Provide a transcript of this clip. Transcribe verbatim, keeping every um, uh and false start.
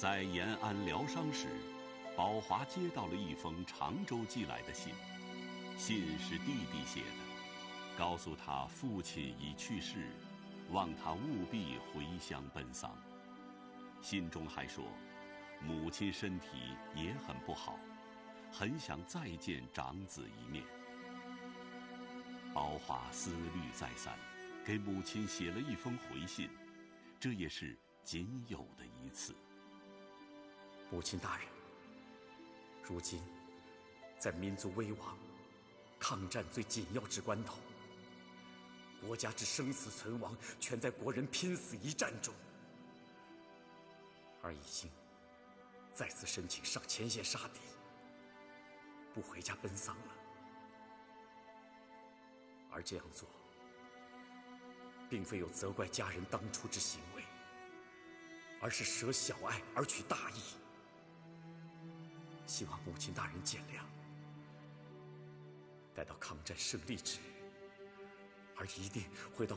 在延安疗伤时，宝华接到了一封常州寄来的信，信是弟弟写的，告诉他父亲已去世，望他务必回乡奔丧。信中还说，母亲身体也很不好，很想再见长子一面。宝华思虑再三，给母亲写了一封回信，这也是仅有的一次。 母亲大人，如今在民族危亡、抗战最紧要之关头，国家之生死存亡全在国人拼死一战中，而已经再次申请上前线杀敌，不回家奔丧了。而这样做，并非有责怪家人当初之行为，而是舍小爱而取大义，希望母亲大人见谅。待到抗战胜利之日，而一定会到